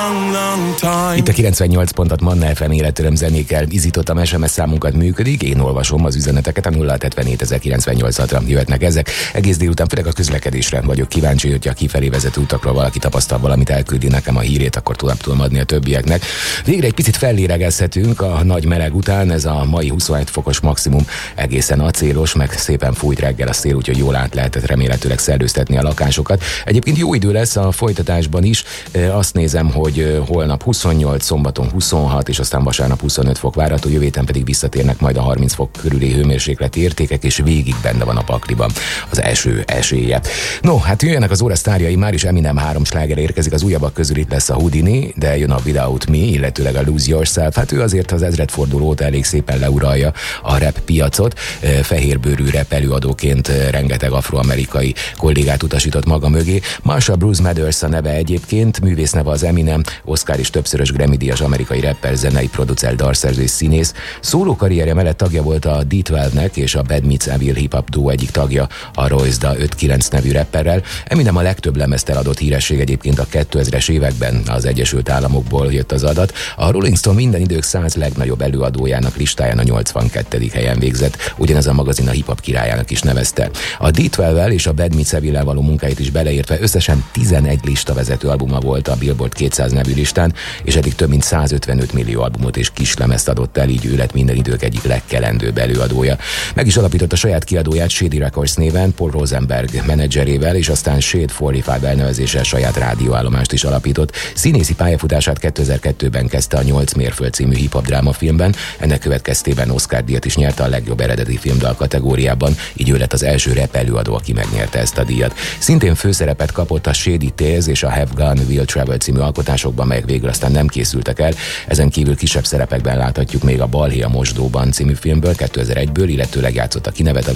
Itt a 98 pontot Manna FM életöröm zenékkel izítottam, SMS számunkat működik, én olvasom az üzeneteket, a 077 jöhetnek ezek. Egész délután főleg a közlekedésre vagyok kíváncsi, hogyha kifelé vezető utakról valaki tapasztal valamit, elküldi nekem a hírét, akkor tovább tudom adni a többieknek. Végre egy picit fellélegezhetünk a nagy meleg után, ez a mai 21 fokos maximum egészen acélos, meg szépen fújt reggel a szél, úgyhogy jól át lehetett remélhetőleg szellőztetni a lakásokat. Egyébként jó idő lesz a folytatásban is, azt nézem, hogy holnap 28, szombaton 26, és aztán vasárnap 25 fok várható, jövő héten pedig visszatérnek majd a 30 fok körüli hőmérsékleti értékek, és végig benne van a pakliban az eső esélye. No, hát jöjjenek az óra sztárjai, már is Eminem 3 sláger érkezik, az újabbak közül itt lesz a Houdini, de jön a Without Me, illetőleg a Lose Yourself. Hát ő azért az ezredforduló óta elég szépen leuralja a rap piacot, fehérbőrű rap előadóként rengeteg afroamerikai kollégát utasított maga mögé. Marshall Bruce Mathers a neve egyébként, művész neve az Eminem, Oscar és többszörös Grammy-díjas amerikai rapper, zenei producer, dalszerző és színész. Szóló karrierje mellett tagja volt a D12-nek és a Bad Meets Evil hip-hop duo egyik tagja, a Royce da 59 nevű rapperrel. Eminem a legtöbb lemezt eladott híresség egyébként a 2000-es években, az Egyesült Államokból jött az adat. A Rolling Stone minden idők 100 legnagyobb előadójának listáján a 82. helyen végzett, ugyanez a magazin a hip-hop királyának is nevezte. A D12-vel és a Bad Meets Evil-lel való munkáit is beleértve összesen 11 listavezető albuma volt a Billboard 200 nevű listán, és eddig több mint 155 millió albumot és kislemezt adott el, így ő lett minden idők egyik legkelendőbb előadója. Meg is alapította saját kiadóját Shady Records néven, Paul Rosenberg menedzserével, és aztán Shade 45 elnevezéssel saját rádióállomást is alapított. Színészi pályafutását 2002-ben kezdte a 8 mérföld című hip-hop drámafilmben, ennek következtében Oscar-díjat is nyerte a legjobb eredeti filmdal kategóriában, így ő lett az első rap előadó, aki megnyerte ezt a díjat. Szintén főszerepet kapott a Shady Tales és a Have Gun Will Travel című alkotásokban, melyek végül aztán nem készültek el. Ezen kívül kisebb szerepekben láthatjuk még a Balhé a mosdóban című filmből 2001-ből, illetőleg játszott a Kinevet a